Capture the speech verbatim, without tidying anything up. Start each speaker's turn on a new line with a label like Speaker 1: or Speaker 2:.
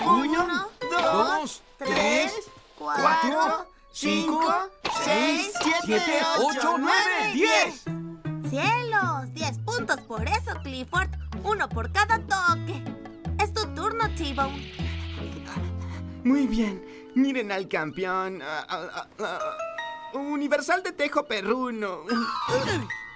Speaker 1: Uno, dos, tres, cuatro, cinco, seis, siete, ocho, nueve, diez.
Speaker 2: ¡Cielos! Diez puntos por eso, Clifford. Uno por cada toque. Es tu turno, T-Bone.
Speaker 3: Muy bien. Miren al campeón. Ah, ah, ah, ah. Universal de Tejo Perruno.